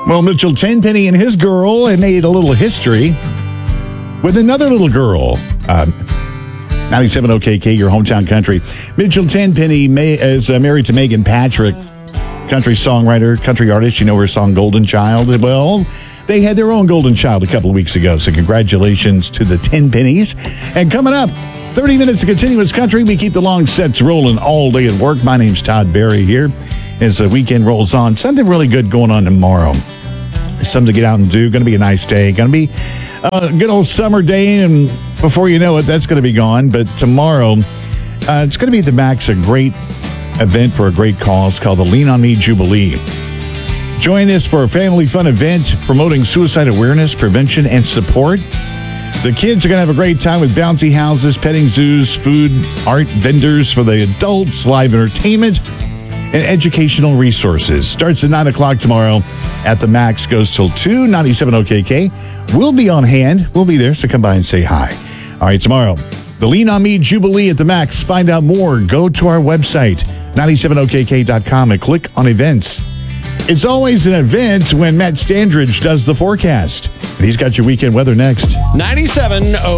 Well, Mitchell Tenpenny and his girl had made a little history with another little girl. 97 OKK, your hometown country. Mitchell Tenpenny is married to Megan Patrick, country songwriter, country artist. You know her song Golden Child. Well, they had their own golden child a couple of weeks ago, so congratulations to the Tenpennys. And coming up, 30 minutes of continuous country. We keep the long sets rolling all day at work. My name's Todd Barry here. As the weekend rolls on, something really good going on tomorrow. Something to get out and do. Going to be a nice day. Going to be a good old summer day, and before you know it, that's going to be gone. But tomorrow, it's going to be at the Max, a great event for a great cause called the Lean On Me Jubilee. Join us for a family fun event promoting suicide awareness, prevention, and support. The kids are going to have a great time with bouncy houses, petting zoos, food, art vendors for the adults, live entertainment, and educational resources. Starts at 9 o'clock tomorrow at the Max, goes till 2, 97 OKK. We'll be on hand. We'll be there, so come by and say hi. All right, tomorrow, the Lean On Me Jubilee at the Max. Find out more. Go to our website, 97okk.com, and click on events. It's always an event when Matt Standridge does the forecast. And he's got your weekend weather next. 97